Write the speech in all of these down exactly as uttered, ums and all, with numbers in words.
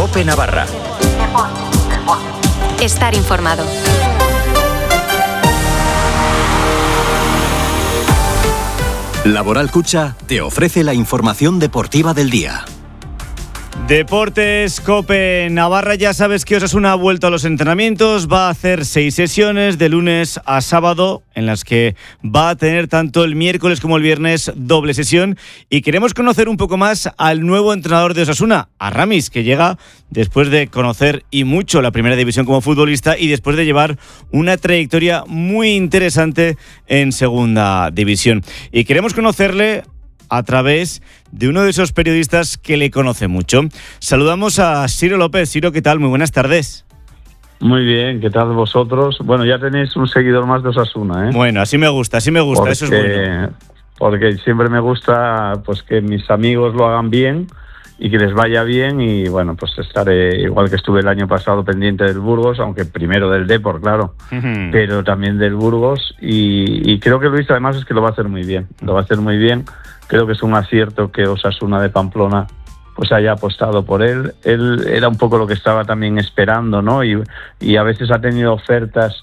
COPE Navarra. Estar informado. Laboral Cucha te ofrece la información deportiva del día. Deportes COPE Navarra, ya sabes que Osasuna ha vuelto a los entrenamientos, va a hacer seis sesiones de lunes a sábado, en las que va a tener tanto el miércoles como el viernes doble sesión, y queremos conocer un poco más al nuevo entrenador de Osasuna, a Ramis, que llega después de conocer y mucho la primera división como futbolista y después de llevar una trayectoria muy interesante en segunda división. Y queremos conocerle a través de uno de esos periodistas que le conoce mucho. Saludamos a Ciro López. Ciro, ¿qué tal? Muy buenas tardes. Muy bien, ¿qué tal vosotros? Bueno, ya tenéis un seguidor más de Osasuna, ¿eh? Bueno, así me gusta, así me gusta, porque, eso es bueno. Porque siempre me gusta pues que mis amigos lo hagan bien y que les vaya bien, y bueno, pues estaré, igual que estuve el año pasado, pendiente del Burgos, aunque primero del Depor, claro, uh-huh. pero también del Burgos, y, y creo que Luis además es que lo va a hacer muy bien, lo va a hacer muy bien. Creo que es un acierto que Osasuna de Pamplona pues haya apostado por él. Él era un poco lo que estaba también esperando, ¿no? Y, y a veces ha tenido ofertas.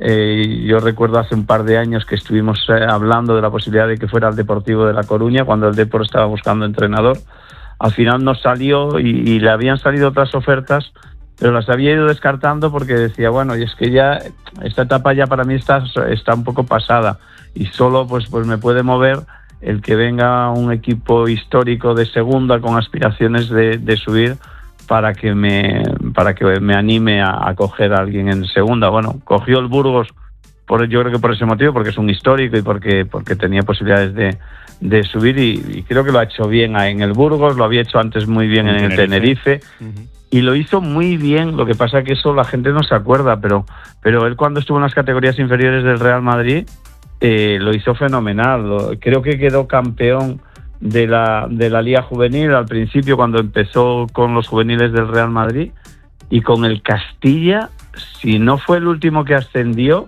Eh, yo recuerdo hace un par de años que estuvimos eh, hablando de la posibilidad de que fuera al Deportivo de La Coruña, cuando el Depor estaba buscando entrenador. Al final no salió y, y le habían salido otras ofertas, pero las había ido descartando porque decía, bueno, y es que ya esta etapa ya para mí está, está un poco pasada, y solo pues, pues me puede mover el que venga un equipo histórico de segunda con aspiraciones de, de subir para que me para que me anime a, a coger a alguien en segunda. Bueno, cogió el Burgos, por, yo creo que por ese motivo, porque es un histórico y porque porque tenía posibilidades de, de subir, y, y creo que lo ha hecho bien en el Burgos, lo había hecho antes muy bien en, en el Tenerife, uh-huh. y lo hizo muy bien. Lo que pasa es que eso la gente no se acuerda, pero, pero él cuando estuvo en las categorías inferiores del Real Madrid, Eh, lo hizo fenomenal. Lo, creo que quedó campeón de la, de la Liga Juvenil al principio, cuando empezó con los juveniles del Real Madrid, y con el Castilla, si no fue el último que ascendió,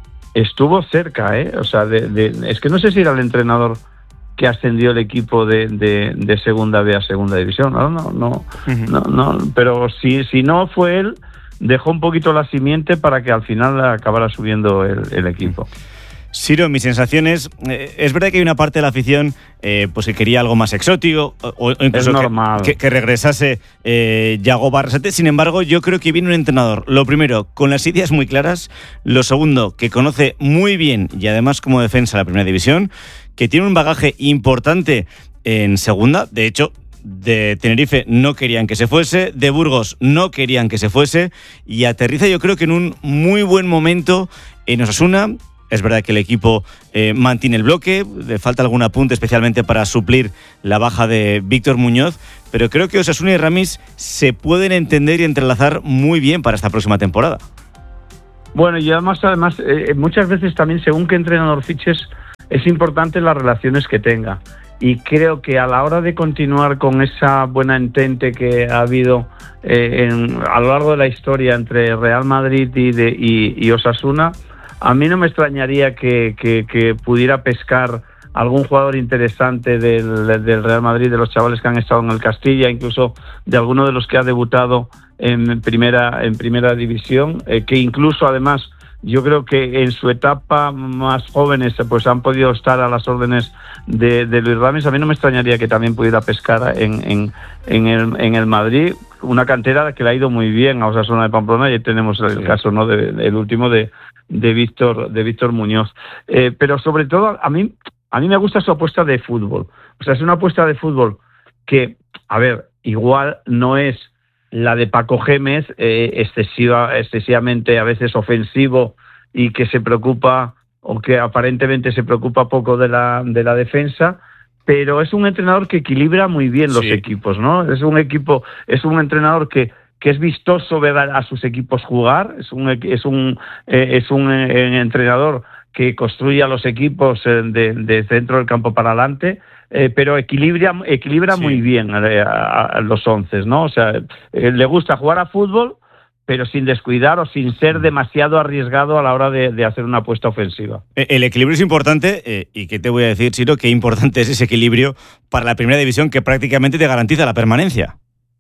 estuvo cerca, ¿eh? O sea, de, de, es que no sé si era el entrenador que ascendió el equipo de, de, de Segunda B a Segunda División, no, no, no, uh-huh. no, no, pero si, si no fue él, dejó un poquito la simiente para que al final acabara subiendo el, el equipo. Ciro, mis sensaciones, eh, es verdad que hay una parte de la afición eh, pues que quería algo más exótico, o, o incluso que, que, que regresase eh, Yago Barrasate. Sin embargo, yo creo que viene un entrenador, lo primero, con las ideas muy claras, lo segundo, que conoce muy bien y además como defensa la primera división, que tiene un bagaje importante en segunda. De hecho, de Tenerife no querían que se fuese, de Burgos no querían que se fuese, y aterriza yo creo que en un muy buen momento en Osasuna. Es verdad que el equipo eh, mantiene el bloque, le falta algún apunte especialmente para suplir la baja de Víctor Muñoz, pero creo que Osasuna y Ramis se pueden entender y entrelazar muy bien para esta próxima temporada. Bueno, y además, además eh, muchas veces también, según qué entrenador fiches, es importante las relaciones que tenga. Y creo que a la hora de continuar con esa buena entente que ha habido eh, en, a lo largo de la historia entre Real Madrid y, de, y, y Osasuna, a mí no me extrañaría que, que, que pudiera pescar algún jugador interesante del, del Real Madrid, de los chavales que han estado en el Castilla, incluso de alguno de los que ha debutado en primera, en primera división, eh, que incluso además yo creo que en su etapa más jóvenes pues han podido estar a las órdenes de, de Luis Ramis. A mí no me extrañaría que también pudiera pescar en, en, en, el, en el Madrid, una cantera que le ha ido muy bien a Osasuna de Pamplona, y tenemos el sí. caso, ¿no?, de, el último de de Víctor de Víctor Muñoz, eh, pero sobre todo a mí a mí me gusta su apuesta de fútbol. O sea, es una apuesta de fútbol que, a ver, igual no es la de Paco Gémez, eh, excesiva, excesivamente a veces ofensivo, y que se preocupa, o que aparentemente se preocupa poco de la de la defensa, pero es un entrenador que equilibra muy bien los sí. equipos, ¿no? Es un equipo, es un entrenador que que es vistoso ver a, a sus equipos jugar, es un es un eh, es un eh, entrenador que construye a los equipos eh, de, de centro del campo para adelante, eh, pero equilibra equilibra sí. muy bien eh, a, a los once, ¿no? O sea, eh, le gusta jugar a fútbol, pero sin descuidar o sin ser demasiado arriesgado a la hora de, de hacer una apuesta ofensiva. El equilibrio es importante, eh, y ¿qué te voy a decir, Ciro? Qué importante es ese equilibrio para la primera división, que prácticamente te garantiza la permanencia.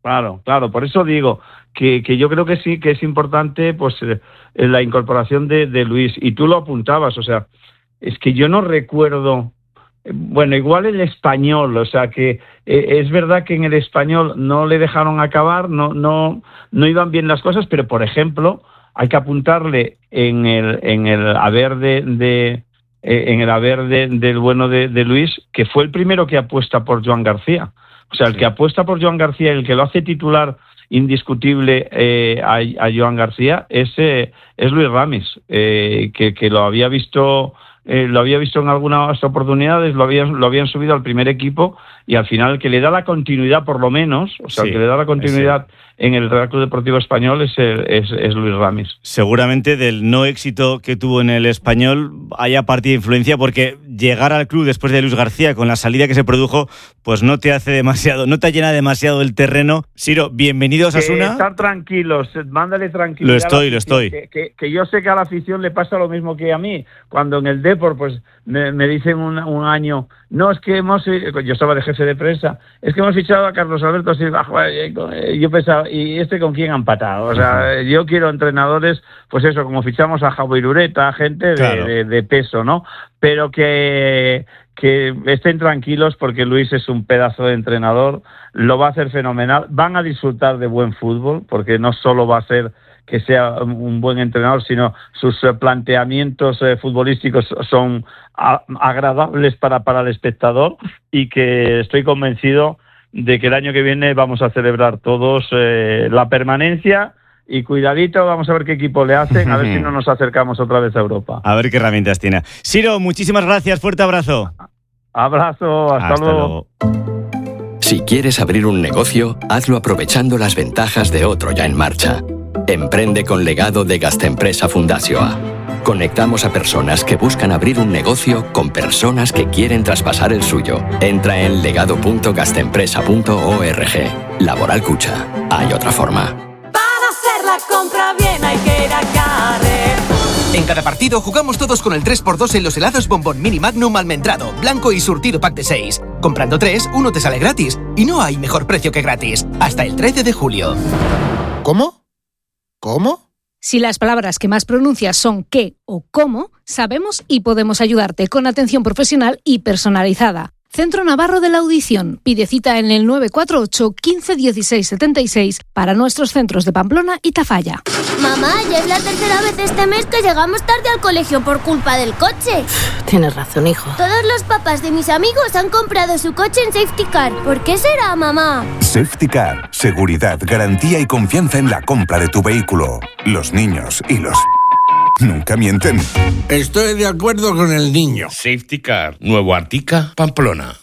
Claro, claro, por eso digo que, que yo creo que sí, que es importante pues eh, la incorporación de, de Luis, y tú lo apuntabas, o sea, es que yo no recuerdo, bueno, igual el Español, o sea que eh, es verdad que en el Español no le dejaron acabar, no, no, no iban bien las cosas, pero por ejemplo, hay que apuntarle en el, en el haber de, de eh, en el haber de, del bueno de, de Luis, que fue el primero que apuesta por Joan García. O sea, el que apuesta por Joan García, el que lo hace titular indiscutible eh, a, a Joan García, es, eh, es Luis Ramis, eh, que, que lo había visto eh, lo había visto en algunas oportunidades, lo habían, lo habían subido al primer equipo, y al final el que le da la continuidad, por lo menos, o sea, sí, el que le da la continuidad ese. en el Real Club Deportivo Español es, el, es, es Luis Ramis. Seguramente del no éxito que tuvo en el Español haya partido de influencia, porque llegar al club después de Luis García con la salida que se produjo, pues no te hace demasiado, no te llena demasiado el terreno. Siro, bienvenido a Osasuna. Estar tranquilos, mándale tranquilidad. Lo estoy, lo estoy. Que, que, que yo sé que a la afición le pasa lo mismo que a mí. Cuando en el Depor, pues me, me dicen un, un año, no, es que hemos, yo estaba de jefe de prensa, es que hemos fichado a Carlos Alberto Silva. Yo pensaba, ¿y este con quién han patado? O sea, uh-huh. yo quiero entrenadores, pues eso, como fichamos a Javier Ureta, gente de, claro. de, de peso, ¿no? Pero que, que estén tranquilos, porque Luis es un pedazo de entrenador, lo va a hacer fenomenal, van a disfrutar de buen fútbol, porque no solo va a ser que sea un buen entrenador, sino sus planteamientos eh, futbolísticos son a, agradables para, para el espectador, y que estoy convencido de que el año que viene vamos a celebrar todos eh, la permanencia. Y cuidadito, vamos a ver qué equipo le hacen, a ver si no nos acercamos otra vez a Europa. A ver qué herramientas tiene. Siro, muchísimas gracias, fuerte abrazo. Abrazo, hasta, hasta luego. luego. Si quieres abrir un negocio, hazlo aprovechando las ventajas de otro ya en marcha. Emprende con Legado de Gastempresa Fundazioa. Conectamos a personas que buscan abrir un negocio con personas que quieren traspasar el suyo. Entra en legado punto gastempresa punto org. Laboral Cucha. Hay otra forma. La compra bien hay que ir a Carrefour. En cada partido jugamos todos con el tres por dos en los helados Bombón Mini Magnum almendrado, blanco y surtido pack de seis. Comprando tres, uno te sale gratis. Y no hay mejor precio que gratis. Hasta el trece de julio. ¿Cómo? ¿Cómo? Si las palabras que más pronuncias son qué o cómo, sabemos y podemos ayudarte con atención profesional y personalizada. Centro Navarro de la Audición. Pide cita en el nueve cuatro ocho, quince, dieciséis, setenta y seis para nuestros centros de Pamplona y Tafalla. Mamá, ya es la tercera vez este mes que llegamos tarde al colegio por culpa del coche. Tienes razón, hijo. Todos los papás de mis amigos han comprado su coche en Safety Car. ¿Por qué será, mamá? Safety Car. Seguridad, garantía y confianza en la compra de tu vehículo. Los niños y los... nunca mienten. Estoy de acuerdo con el niño. Safety Car, Nuevo Artica, Pamplona.